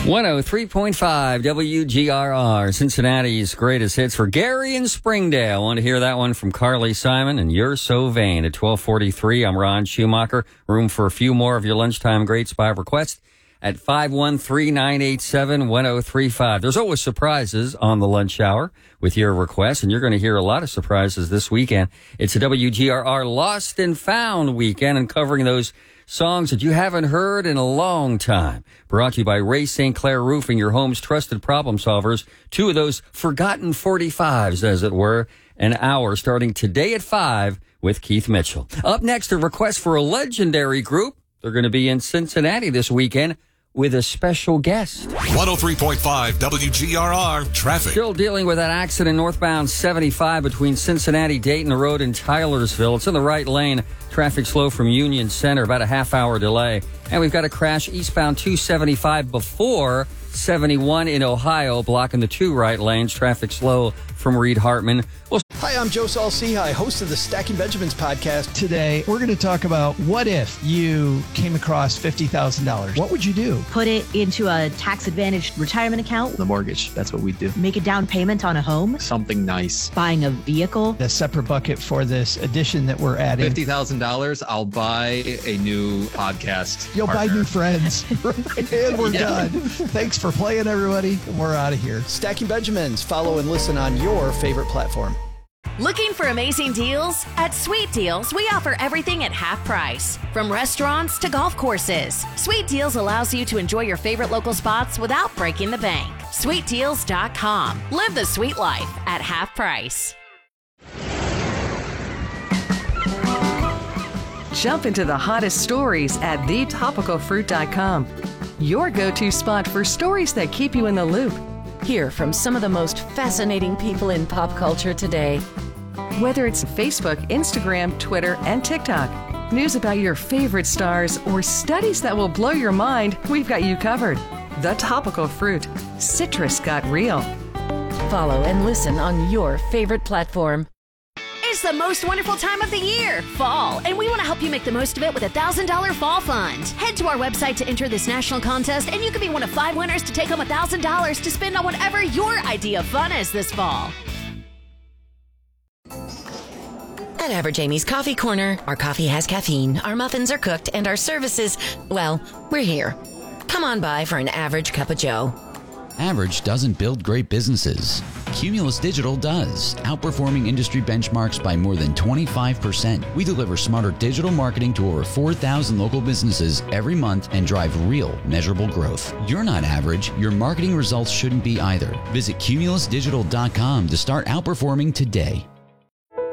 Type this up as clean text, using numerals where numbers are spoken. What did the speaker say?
103.5 WGRR, Cincinnati's greatest hits for Gary and Springdale. Want to hear that one from Carly Simon and You're So Vain at 12:43. I'm Ron Schumacher. Room for a few more of your lunchtime greats by request at 513-987-1035. There's always surprises on the lunch hour with your requests, and you're going to hear a lot of surprises this weekend. It's a WGRR Lost and Found weekend, and covering those songs that you haven't heard in a long time. Brought to you by Ray St. Clair Roofing, your home's trusted problem solvers. Two of those forgotten 45s, as it were, an hour starting today at 5 with Keith Mitchell. Up next, a request for a legendary group. They're going to be in Cincinnati this weekend with a special guest. 103.5 WGRR traffic. Still dealing with that accident northbound 75 between Cincinnati, Dayton Road, and Tylersville. It's in the right lane. Traffic slow from Union Center, about a half-hour delay. And we've got a crash eastbound 275 before 71 in Ohio, blocking the two right lanes. Traffic slow from Reed Hartman. Hi, I'm Joe Saul-Sehy, host of the Stacking Benjamins podcast. Today, we're going to talk about what if you came across $50,000? What would you do? Put it into a tax-advantaged retirement account. The mortgage, that's what we do. Make a down payment on a home. Something nice. Buying a vehicle. A separate bucket for this addition that we're adding. $50,000, I'll buy a new podcast. You'll partner. buy new friends. And we're done. Thanks for playing, everybody. And we're out of here. Stacking Benjamins. Follow and listen on your favorite platform. Looking for amazing deals? At Sweet Deals, we offer everything at half price. From restaurants to golf courses, Sweet Deals allows you to enjoy your favorite local spots without breaking the bank. SweetDeals.com. Live the sweet life at half price. Jump into the hottest stories at thetopicalfruit.com. Your go-to spot for stories that keep you in the loop. Hear from some of the most fascinating people in pop culture today. Whether it's Facebook, Instagram, Twitter, and TikTok, news about your favorite stars, or studies that will blow your mind, we've got you covered. The Topical Fruit. Citrus got real. Follow and listen on your favorite platform. It's the most wonderful time of the year, fall, and we want to help you make the most of it with a $1,000 fall fund. Head to our website to enter this national contest, and you could be one of 5 winners to take home $1,000 to spend on whatever your idea of fun is this fall. At Average Amy's Coffee Corner, our coffee has caffeine, our muffins are cooked, and our services, well, we're here. Come on by for an average cup of joe. Average doesn't build great businesses. Cumulus Digital does, outperforming industry benchmarks by more than 25%. We deliver smarter digital marketing to over 4,000 local businesses every month and drive real, measurable growth. You're not average. Your marketing results shouldn't be either. Visit cumulusdigital.com to start outperforming today.